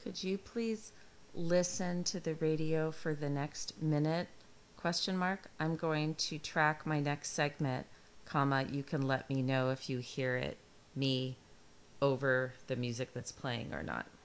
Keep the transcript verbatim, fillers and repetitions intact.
Could you please listen to the radio for the next minute? Question mark. I'm going to track my next segment, comma, you can let me know if you hear it, me, over the music that's playing or not.